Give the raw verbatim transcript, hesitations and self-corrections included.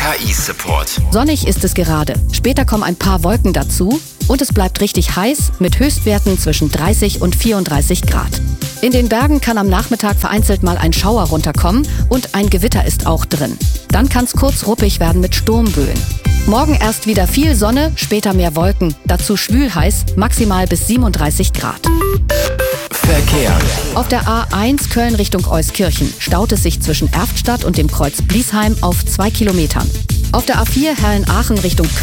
K I-Support. Sonnig ist es gerade. Später kommen ein paar Wolken dazu und es bleibt richtig heiß mit Höchstwerten zwischen dreißig und vierunddreißig Grad. In den Bergen kann am Nachmittag vereinzelt mal ein Schauer runterkommen und ein Gewitter ist auch drin. Dann kann es kurz ruppig werden mit Sturmböen. Morgen erst wieder viel Sonne, später mehr Wolken. Dazu schwülheiß, maximal bis siebenunddreißig Grad. Verkehr. Auf der A eins Köln Richtung Euskirchen staut es sich zwischen Erftstadt und dem Kreuz Bliesheim auf zwei Kilometern. Auf der A vier Herrn-Aachen Richtung